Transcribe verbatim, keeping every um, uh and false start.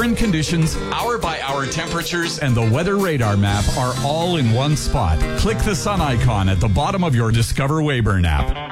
Current conditions, hour-by-hour temperatures, and the weather radar map are all in one spot. Click the sun icon at the bottom of your Discover Weyburn app.